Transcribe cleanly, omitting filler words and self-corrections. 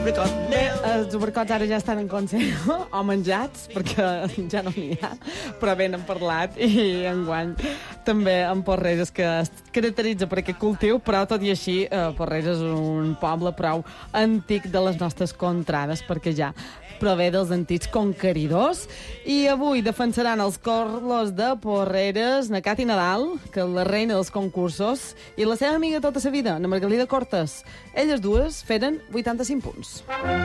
Els supercots ara ja estan en consejo o menjats, perquè ja no n'hi ha, però bé, n'hem parlat i enguany també en Porreres, que es caracteritza per aquest cultiu, però tot i així Porreres és un poble prou antic de les nostres contrades, perquè ja prové dels antics conqueridors. I avui defensaran els corlos de Porreres, na Cati Nadal, que és la reina dels concursos, i la seva amiga tota sa vida, na Margalida Cortes. Elles dues feren 85 punts.